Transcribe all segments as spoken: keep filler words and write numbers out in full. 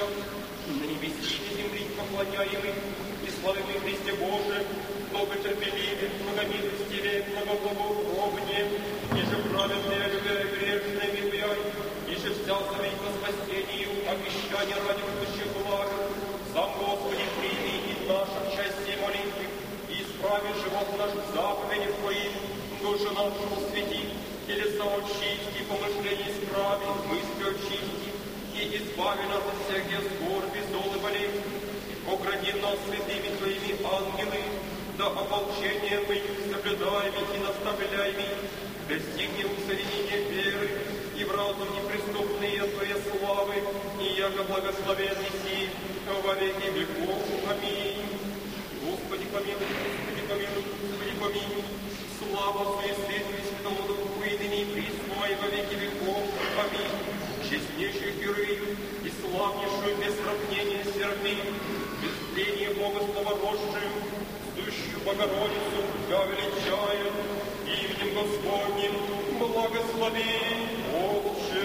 Отче, на небеси и земли поклоняемый и славимый Христе Боже, благотерпеливее, многомилостивее, многоблагоугоднее, ниже праведные, любя грешные, милуя, ниже взялся ведь во спасению, обещание ради будущих благ. Сам Господи прими и наше счастье молитвы, и исправи живот наш в заповеди Твоим, душу нашу освети, телеса очисти, помышления исправи, мысли очисти, и избави нас от всяких скорби, зол и болезней. Огради нас святыми Твоими ангелы, да ополчение мы соблюдаеми и наставляеми, достигнем усоединения веры и в разум неприступные Твоей славы, и яко благословенный си во веки веков. Аминь. Господи помилуй, Господи помилуй, Господи помилуй, слава Твоей Сыну и Святому Духу, и ныне и присно, и во веки веков. Аминь. Честнейшую героиню и славнейшую без сравнения Серафиму, без тления Бога словорожшую, сущую Богородицу, я величаю, именем Господним благослови, Отче.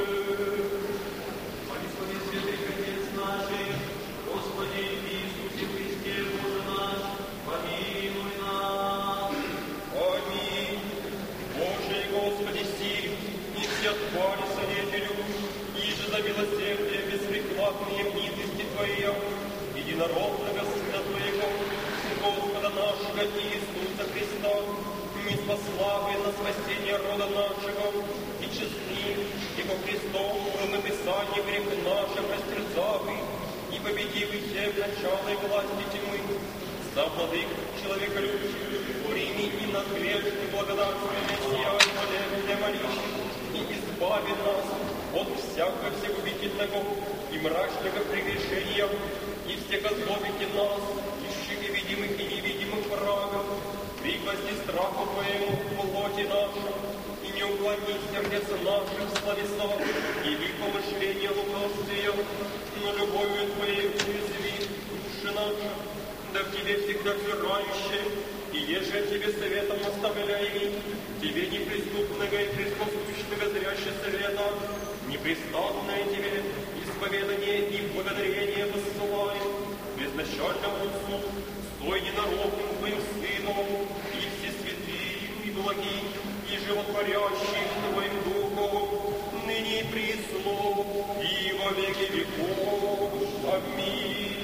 Благослови святый Отец наших, Господи Иисусе Христе, Боже наш, помилуй нас. Аминь. Боже и Господи сил, и все твари свидетелю, и же за милосердие беспрекладные низости Твоя, единородного Сына Твоего, Господа нашего Иисуса Христа, не спаславы на спасение рода нашего, и честны, и по Христову написание грех наших растерзавы, и победивы всем начало и власти тьмы, за владык человеколюбию, прими и нас грешный благодарственный сияние молебне молитвы, и избави нас от всякого всегубительного и мрачного прегрешения, и всегозлобите нас, ищите видимых и невидимых врагов, пригвозди страху Твоему в плоти нашу, и не уклони сердец наших словесов, или помышления лукавствия, но любовью Твоей уязви души наши, да в Тебе всегда взирающие, и еже Тебе советом наставляемый, Тебе неприступного и присутствующего зряще совета, непрестанное Тебе исповедание и благодарение посылаем, безначальному Отцу, стой ненародным Твоим Сыном, и все святые и благие, и животворящие Твоим Духом, ныне и присно, и во веки веков. Аминь.